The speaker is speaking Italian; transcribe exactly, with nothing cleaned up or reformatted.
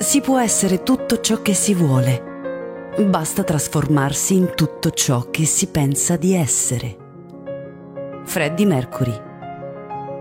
si può essere tutto ciò che si vuole. Basta trasformarsi in tutto ciò che si pensa di essere. Freddie Mercury.